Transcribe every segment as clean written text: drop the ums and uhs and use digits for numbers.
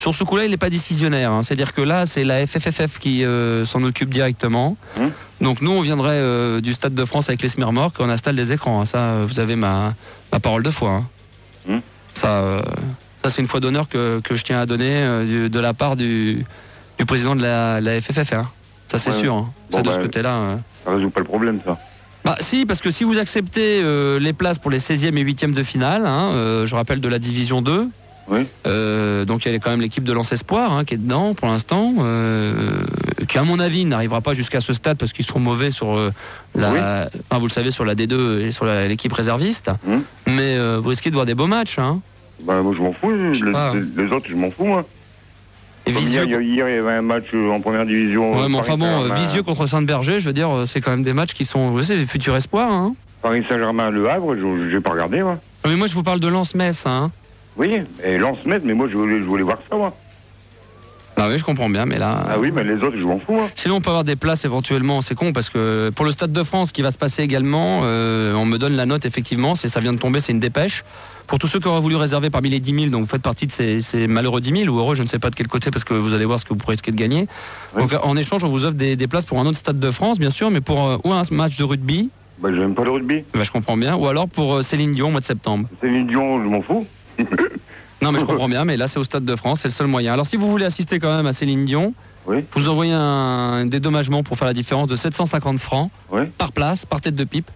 Sur ce coup-là, il n'est pas décisionnaire. Hein. C'est-à-dire que là, c'est la FFFF qui s'en occupe directement. Donc nous, on viendrait du Stade de France avec les Smirmorques, on installe des écrans. Hein. Ça, vous avez ma parole de foi. Hein. Ça, c'est une fois d'honneur que je tiens à donner de la part du président de la FFF. Hein. Ça, c'est sûr. Hein. Bon, ça, de ce côté-là. Ça résout pas le problème, ça. Bah si, parce que si vous acceptez les places pour les 16e et 8e de finale, hein, je rappelle de la Division 2, donc il y a quand même l'équipe de Lens Espoir hein, qui est dedans pour l'instant, qui à mon avis n'arrivera pas jusqu'à ce stade parce qu'ils sont mauvais sur vous le savez, sur la D2 et sur l'équipe réserviste, mais vous risquez de voir des beaux matchs. Hein. Bah moi je m'en fous, les autres je m'en fous moi. Hier, il y avait un match en première division. Ouais, mais enfin bon, Visieux contre Saint-Berger, je veux dire, c'est quand même des matchs qui sont, vous savez, des futurs espoirs. Hein. Paris Saint-Germain, Le Havre, j'ai pas regardé, moi. Mais moi, je vous parle de Lens-Metz, hein. Oui, et Lens-Metz, mais moi, je voulais voir ça, moi. Ah oui, je comprends bien, mais là... Ah oui, mais les autres, je m'en fous, moi. Sinon, on peut avoir des places éventuellement, c'est con, parce que pour le Stade de France, qui va se passer également, on me donne la note, effectivement, ça vient de tomber, c'est une dépêche. Pour tous ceux qui auraient voulu réserver parmi les 10 000, donc vous faites partie de ces malheureux 10 000, ou heureux, je ne sais pas de quel côté, parce que vous allez voir ce que vous pourrez risquer de gagner. Oui. Donc en échange, on vous offre des places pour un autre Stade de France, bien sûr, mais pour ou un match de rugby. Bah, j'aime pas le rugby. Bah, je comprends bien. Ou alors pour Céline Dion au mois de septembre. Céline Dion, je m'en fous. Non, mais je comprends bien, mais là, c'est au Stade de France, c'est le seul moyen. Alors si vous voulez assister quand même à Céline Dion, vous envoyez un dédommagement pour faire la différence de 750 francs par place, par tête de pipe.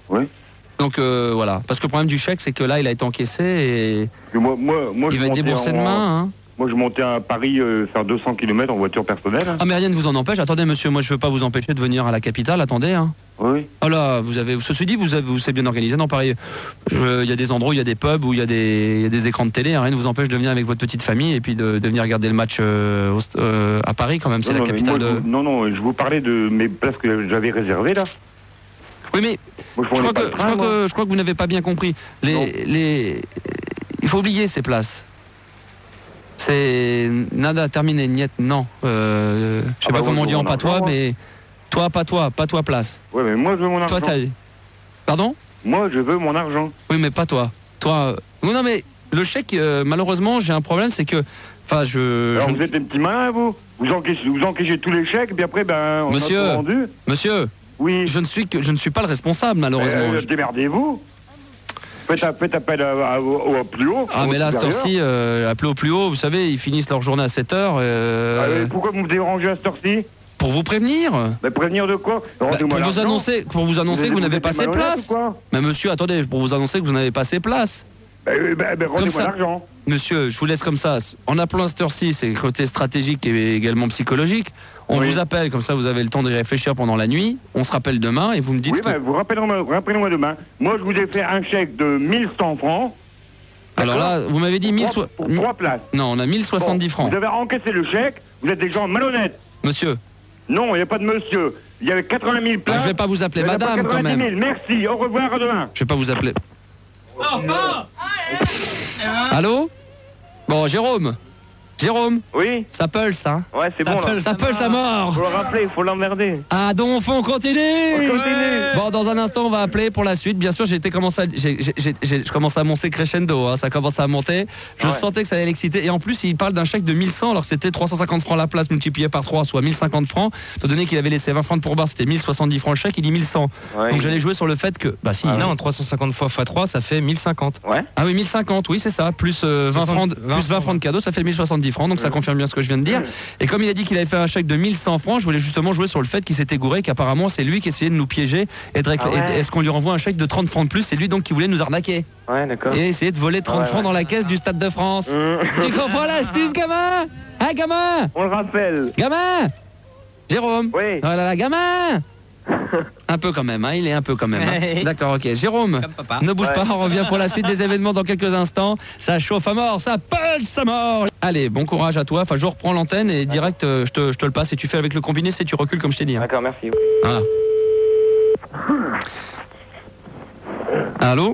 Donc voilà, parce que le problème du chèque, c'est que là, il a été encaissé et moi, il va être déboursé demain. Hein. Moi, je montais à Paris faire 200 km en voiture personnelle. Ah, mais rien ne vous en empêche. Attendez, monsieur, moi, je ne veux pas vous empêcher de venir à la capitale. Attendez. Hein. Oui. Ah là, ceci dit, vous c'est bien organisé dans Paris. Il y a des endroits où il y a des pubs, où il y a des écrans de télé. Rien ne vous empêche de venir avec votre petite famille et puis de venir regarder le match à Paris quand même. C'est la capitale de... Non, je vous parlais de mes places que j'avais réservées là. Oui, mais je crois que vous n'avez pas bien compris. Il faut oublier ces places. C'est nada terminé, niet, non. Je sais pas comment on dit en patois, mais toi place. Ouais, mais moi je veux mon argent. Pardon ? Moi je veux mon argent. Oui, mais pas toi. Non, mais le chèque, malheureusement, j'ai un problème, c'est que, Alors vous êtes des petits malins, vous encaissez tous les chèques, puis après, on a tout rendu. Monsieur. Oui. Je ne suis pas le responsable, malheureusement. Démerdez-vous. Faites appel au plus haut. Ah, mais là, à cette heure-ci, appelez au plus haut, vous savez, ils finissent leur journée à 7h. Pourquoi vous me dérangez à cette heure-ci ? Pour vous prévenir. Mais prévenir de quoi ? Pour vous annoncer que vous n'avez pas assez de place. Mais monsieur, attendez, pour vous annoncer que vous n'avez pas assez de place. Rendez-moi l'argent. Monsieur, je vous laisse comme ça. En appelant à cette heure-ci, c'est le côté stratégique et également psychologique. On vous appelle, comme ça vous avez le temps de réfléchir pendant la nuit. On se rappelle demain et vous me dites vous rappelez-moi demain. Moi, je vous ai fait un chèque de 1100 francs. Alors là, vous m'avez dit pour 3 places. Non, on a 1070 francs. Vous avez encaissé le chèque, vous êtes des gens malhonnêtes. Monsieur. Non, il n'y a pas de monsieur. Il y avait 80 000 places. Je ne vais pas vous appeler madame quand même. 000. Merci, au revoir, à demain. Je ne vais pas vous appeler. Allô ? Bon, Jérôme. Oui. Ça pulse, hein ? Ouais, c'est bon là. Ça pulse à mort. Faut le rappeler, il faut l'emmerder. Ah donc on continue. Bon, dans un instant on va appeler pour la suite. Bien sûr, je commence à monter crescendo, hein, ça commence à monter. Je sentais que ça allait l'exciter. Et en plus, il parle d'un chèque de 1100, alors c'était 350 francs la place multiplié par 3, soit 1050 francs. Étant donné qu'il avait laissé 20 francs de pourboire, c'était 1070 francs le chèque, il dit 1100. Ouais, donc j'allais jouer sur le fait que... non, 350 fois x3, ça fait 1050. Ouais. Ah oui, 1050, oui, c'est ça. Plus 20 francs de cadeaux, ça fait 1070 francs. Donc ça confirme bien ce que je viens de dire. Et comme il a dit qu'il avait fait un chèque de 1100 francs, je voulais justement jouer sur le fait qu'il s'était gouré, qu'apparemment c'est lui qui essayait de nous piéger et est-ce qu'on lui renvoie un chèque de 30 francs de plus, c'est lui donc qui voulait nous arnaquer. Ouais, d'accord. Et essayer de voler 30 francs dans la caisse du Stade de France. Tu comprends l'astuce, gamin ? Hein, gamin ? On le rappelle. Gamin ? Jérôme ? Oui. Oh là là, gamin ! Un peu quand même, hein, il est un peu quand même. Hein. D'accord, ok. Jérôme, ne bouge pas, on revient pour la suite des événements dans quelques instants. Ça chauffe à mort, ça pulse à mort. Allez, bon courage à toi. Enfin, je reprends l'antenne et direct, je te le passe et tu fais avec le combiné, c'est tu recules comme je t'ai dit. Hein. D'accord, merci. Voilà. Allô ?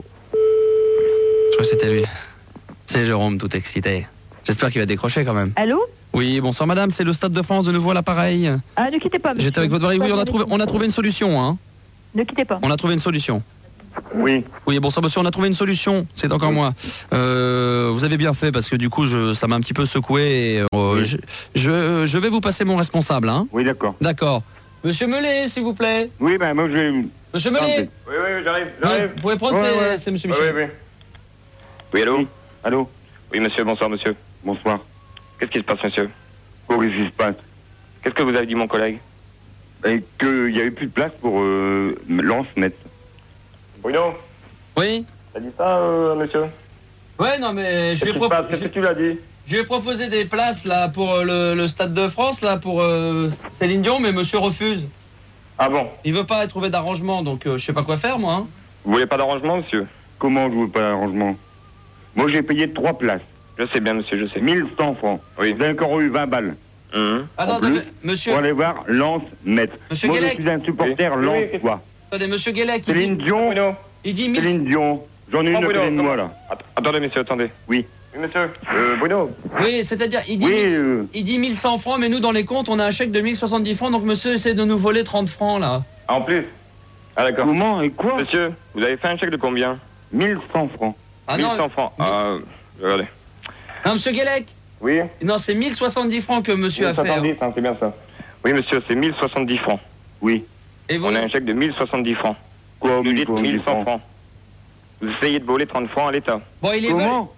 Je crois que c'était lui. C'est Jérôme, tout excité. J'espère qu'il va décrocher quand même. Allô ? Oui, bonsoir madame, c'est le Stade de France de nouveau à l'appareil. Ah, ne quittez pas, monsieur. J'étais avec votre mari, oui, on a trouvé une solution, hein. Ne quittez pas. On a trouvé une solution. Oui. Oui, bon, ça, monsieur, on a trouvé une solution. C'est encore moi. Vous avez bien fait parce que du coup, ça m'a un petit peu secoué. Et, Oui. je vais vous passer mon responsable. Hein. Oui, d'accord. D'accord. Monsieur Mellet, s'il vous plaît. Oui, ben moi je vais... Monsieur Mellet. Oui, j'arrive. Vous pouvez prendre, c'est monsieur Michel. Oui. Oui, allô? Allô? Oui, monsieur, bonsoir, monsieur. Bonsoir. Qu'est-ce qui se passe, monsieur? Qu'est-ce qui se passe? Qu'est-ce que vous avez dit, mon collègue? Et qu'il n'y avait plus de place pour Lens Metz. Bruno? Oui. T'as dit ça, monsieur? Ouais, non, mais Qu'est-ce que tu l'as dit? je lui ai proposé des places là pour le Stade de France là pour Céline Dion, mais monsieur refuse. Ah bon? Il veut pas trouver d'arrangement, donc je sais pas quoi faire moi. Hein. Vous voulez pas d'arrangement, monsieur? Comment je veux pas d'arrangement? Moi j'ai payé 3 places. Je sais bien, monsieur, je sais. 1100 francs. Oui. Vous avez encore eu 20 balles. Attends, En plus, monsieur. Pour aller voir Lens Metz. Monsieur Moi Guélec. je suis un supporter lensois. Attendez, monsieur Guélec. Céline Dion. Bruno? Il dit 1000. Céline Dion. J'en ai une à Bruno, côté de moi là. Attendez, monsieur, attendez. Oui. Oui, monsieur. Bruno? Oui, c'est-à-dire, il dit, Oui. il dit 1100 francs, mais nous dans les comptes, on a un chèque de 1070 francs, donc monsieur essaie de nous voler 30 francs là. Ah, en plus? Ah, d'accord. Comment et quoi? Monsieur, vous avez fait un chèque de combien? 1100 francs. Ah 1100 francs. Regardez. Non, monsieur Guélec. Oui? Non, c'est 1070 francs que monsieur a fait. 1070, hein, c'est bien ça. Oui, monsieur, c'est 1070 francs. Oui. Et vous, On a un chèque de 1070 francs. Quoi, Vous dites 1100 1100 francs. Vous essayez de voler 30 francs à l'État. bon, il les veut. Comment?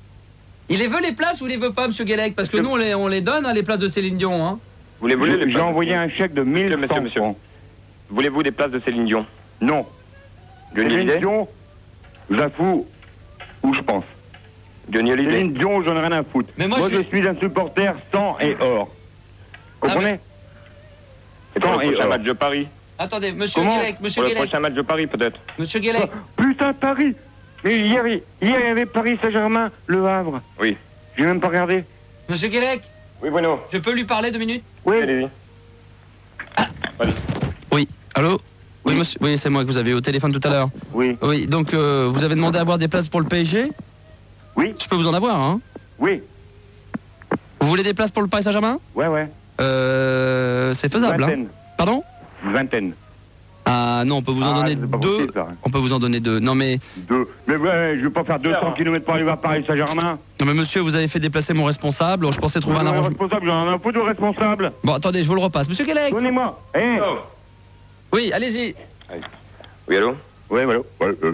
Il les veut les places ou il les veut pas, monsieur Guélec? Parce que nous, on les donne, hein, les places de Céline Dion. Hein. Vous les voulez, les J'ai places envoyé un chèque de 1100 monsieur. francs. Voulez-vous des places de Céline Dion? Non. Johnny Céline Hallyday? Dion, j'avoue où je pense. Johnny Hallyday? Céline Dion, j'en ai rien à foutre. Mais moi, je suis un supporter sang et or. Comprenez? Et pour Sang le et prochain or. match de Paris? Attendez, monsieur Comment? Guélec, monsieur Pour le Guélec, prochain match de Paris, peut-être? monsieur Guélec. Putain, Paris! Mais hier, il y avait Paris Saint-Germain, Le Havre. Oui. J'ai même pas regardé. Monsieur Guélec, Oui, Bruno. je peux lui parler 2 minutes? Oui. Allez-y. Oui. Allô? Oui, Oui. monsieur. Oui, c'est moi que vous avez eu au téléphone tout à l'heure. Oui. Oui, donc vous avez demandé à avoir des places pour le PSG? Oui. Je peux vous en avoir, hein? Oui. Vous voulez des places pour le Paris Saint-Germain? Ouais. C'est faisable, hein? Vingtaine. Pardon? Vingtaine. Ah non, on peut vous en donner c'est pas 2. possible, ça. On peut vous en donner 2. Non mais, 2. Mais ouais, je vais pas faire 200 km pour aller voir Paris Saint-Germain. non mais monsieur, vous avez fait déplacer mon responsable. Je pensais trouver un arrangement. Responsable, j'en ai un peu de responsable. Bon, attendez, je vous le repasse. Monsieur Guélec. Donnez-moi. Oui, allez-y. Oui, allô? Ouais, voilà.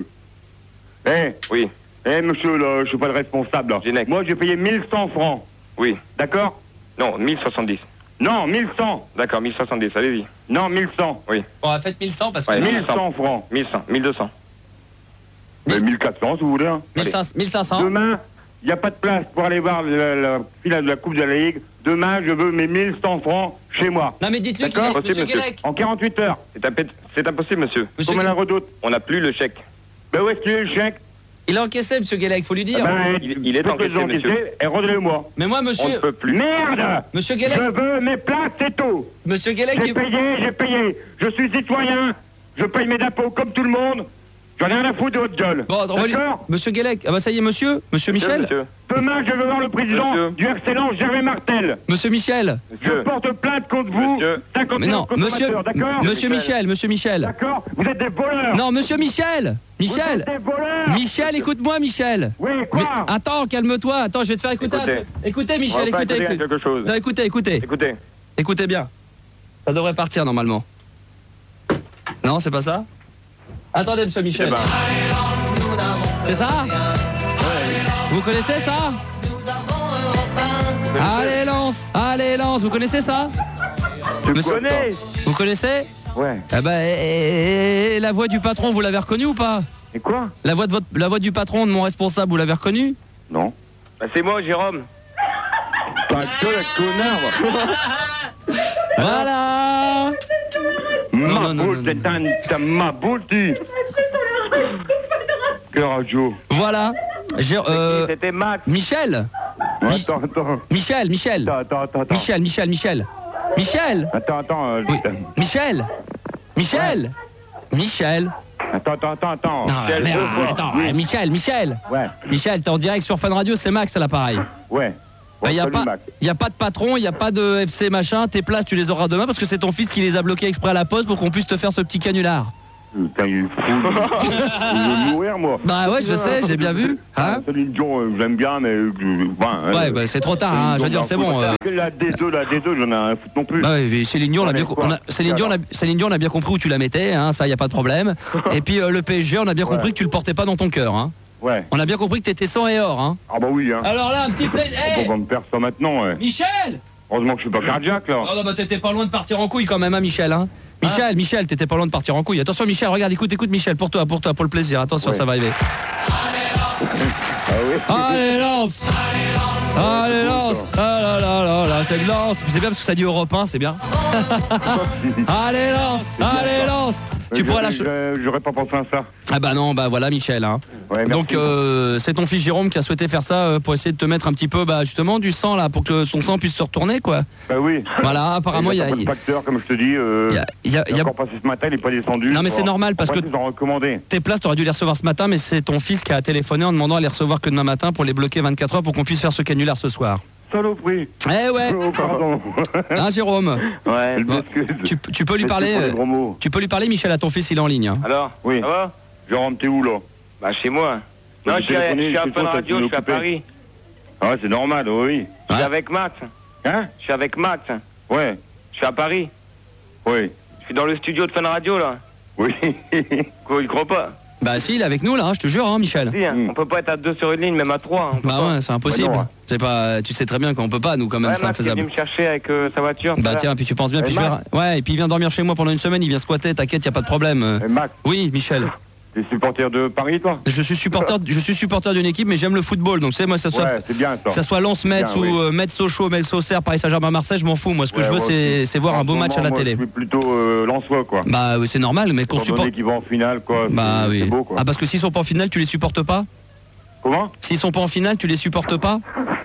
Oui. Monsieur, là, je suis pas le responsable. Là. Génec. Moi, j'ai payé 1100 francs. Oui. D'accord? Non, 1070. Non, 1100. D'accord, 1070, allez-y. Non, 1100. Oui. Bon, faites 1100 parce que Ouais, 1100 francs. 1100, 1200. Mais 1400, si vous voulez. Hein. 1500. Demain, il n'y a pas de place pour aller voir la finale de la Coupe de la Ligue. Demain, je veux mes 1100 francs chez moi. Non mais dites-lui qu'il D'accord, est, monsieur monsieur. Guélec. En 48 heures. C'est impossible, monsieur. Monsieur Comme à la Guélec. redoute. On n'a plus le chèque. Ben où est-ce qu'il est le chèque? Il a encaissé, monsieur Guélec, faut lui dire. il est encaissé, monsieur. Et redonnez-moi. Mais moi, On ne monsieur, peut plus. Merde! monsieur Guélec, Je veux mes places, c'est tout. monsieur Guélec, J'ai payé. Je suis citoyen. Je paye mes impôts comme tout le monde. J'en ai rien à foutre de votre gueule. Bon, on va lui- D'accord? Monsieur Guélec, ah bah ça y est, monsieur Michel. Monsieur. Demain, je veux voir le président Monsieur. du Excellent, Gervais Martel. Monsieur Michel. Je Monsieur. porte plainte contre vous. Monsieur. 50 Mais 000 non, monsieur, consommateurs, d'accord? monsieur Michel. D'accord? Vous êtes des voleurs. Non, monsieur Michel. Vous Michel. êtes des voleurs. Michel, écoute-moi, Michel. Oui, Mais, quoi? attends, calme-toi. Attends, je vais te faire écouter. Écoutez. Écoutez, On va Michel, faire écoutez. écouter quelque chose. Non, écoutez. Écoutez. Écoutez bien. Ça devrait partir normalement. Non, c'est pas ça? Attendez, monsieur Michel. Eh ben, C'est ça? Vous connaissez ça? Allez, lance, vous connaissez ça? Tu Monsieur- connais? Vous connaissez? Ouais. Eh ben, et la voix du patron, vous l'avez reconnue ou pas? Et quoi? La voix du patron de mon responsable, vous l'avez reconnue? Non. bah, c'est moi, Jérôme. Pas que le connard. Voilà! Ma non, boule, non, c'est ma boule, tu. Que radio. Voilà. C'était Max. Michel. Attends. Michel. Attends. Michel. Attends. Oui. Michel. Attends. Non, merde, attends, Michel. Ouais. Michel, t'es en direct sur Fun Radio, c'est Max à l'appareil. Ouais. Il n'y a, Salut, pas- Max. y a pas de patron, il n'y a pas de FC machin, tes places tu les auras demain parce que c'est ton fils qui les a bloquées exprès à la poste pour qu'on puisse te faire ce petit canular. Putain, il est fou. Je vais mourir, moi. Bah ouais, je sais, j'ai bien vu. Hein Céline Dion, j'aime bien, mais... ouais, bah c'est trop tard, hein. Je veux dire, c'est bon. La D2, j'en ai rien à foutre non plus. Bah oui, mais Céline Dion, Céline Dion, on a bien compris où tu la mettais, hein, ça, y a pas de problème. Et puis le PSG, on a bien compris que tu le portais pas dans ton cœur, hein. Ouais. On a bien compris que t'étais sang et or, hein. Ah bah oui, hein. Alors là, un petit plaisir. On va me perdre ça maintenant, ouais. Michel! Heureusement que je suis pas cardiaque, là. Oh non, bah t'étais pas loin de partir en couille quand même, hein, Michel, hein. Michel, t'étais pas loin de partir en couille. Attention, Michel, regarde, écoute, Michel, pour toi, pour le plaisir. Attention, ça va arriver. Allez, lance! Allez, lance! Ah là là là là, c'est lance. C'est bien parce que ça dit Europe 1, c'est bien. Allez, lance! Allez, lance! Tu pourrais la j'aurais pas pensé à ça. Ah bah non, bah voilà Michel, hein. Ouais, donc c'est ton fils Jérôme qui a souhaité faire ça pour essayer de te mettre un petit peu justement du sang là pour que son sang puisse se retourner quoi. Bah oui. Voilà, apparemment il y a un facteur comme je te dis il a encore passé ce matin, il est pas descendu. Non mais c'est normal parce que tes places t'aurais dû les recevoir ce matin mais c'est ton fils qui a téléphoné en demandant à les recevoir que demain matin pour les bloquer 24 heures pour qu'on puisse faire ce canular ce soir. Saloperie. Eh ouais. Oh, pardon. Hein Jérôme. Ouais. Bon, tu peux lui parler. Tu peux lui parler Michel à ton fils, il est en ligne. Hein. Alors. Oui. Ça va? Jérôme, t'es où là? Bah chez moi. Non, je suis à Fun Radio, je suis à Paris. Ah ouais, c'est normal, oui. Je suis avec Max. Hein? Je suis avec Max. Ouais. Je suis à Paris. Oui. Je suis dans le studio de Fun Radio là. Oui. Quoi, il croit pas? Bah si, il est avec nous là, je te jure, hein, Michel. Si, hein, on peut pas être à 2 sur une ligne, même à 3. Hein, bah ouais, c'est impossible. Ouais, non, c'est pas, tu sais très bien qu'on peut pas, nous quand même, ouais, c'est infaisable. Il vient me chercher avec sa voiture. Bah tiens, puis tu penses bien, puis ouais, et puis il vient dormir chez moi pendant une semaine, il vient squatter, t'inquiète, y a pas de problème. Max. Oui, Michel. T'es supporter de Paris, toi? Je suis supporter d'une équipe, mais j'aime le football, donc c'est moi ça soit. Ouais, c'est bien ça. Ça soit Lens, Metz ou Metz, Sochaux, Metz, Auxerre, Paris Saint-Germain, Marseille, je m'en fous. Moi, ce que je veux, c'est voir un beau match à la télé. Je suis plutôt lensois, quoi. Bah oui, c'est normal, mais qu'on supporte. Qui va en finale, quoi. Bah oui. Beau, quoi. Ah parce que s'ils sont pas en finale, tu les supportes pas? Comment? S'ils sont pas en finale, tu les supportes pas?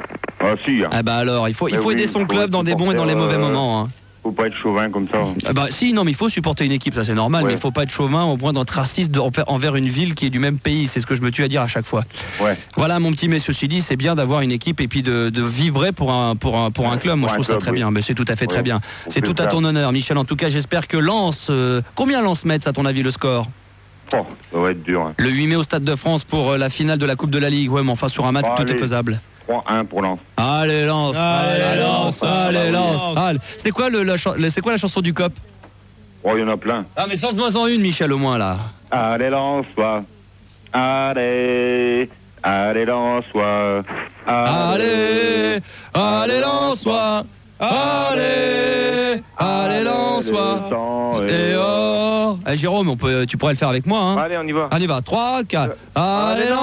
Ah si. Ah bah alors, il faut aider son club dans des bons et dans les mauvais moments. Hein. Faut pas être chauvin comme ça. Ah bah si, non, mais il faut supporter une équipe, ça c'est normal, mais il faut pas être chauvin au point d'être raciste envers une ville qui est du même pays, c'est ce que je me tue à dire à chaque fois. Ouais. Voilà mon petit, mais ceci dit, c'est bien d'avoir une équipe et puis de vibrer pour un club, moi je trouve ça très bien, mais c'est tout à fait très bien. C'est tout à ton honneur, Michel, en tout cas j'espère que Lens, combien Lens Metz à ton avis le score? Oh, ça va être dur. Hein. Le 8 mai au Stade de France pour la finale de la Coupe de la Ligue, ouais, mais enfin sur un match tout est faisable. 3-1 pour Lens. Allez Lens, allez Lens, allez Lens. C'est quoi la chanson du COP? Oh, il y en a plein. Ah mais chante-moi en une, Michel, au moins là. Allez Lensois. Allez Lensois. Allez Lensois. Allez Lensois. Et oh. Jérôme, tu pourrais le faire avec moi, hein. Allez, on y va. On y va. 3, 4. Allez Lensois.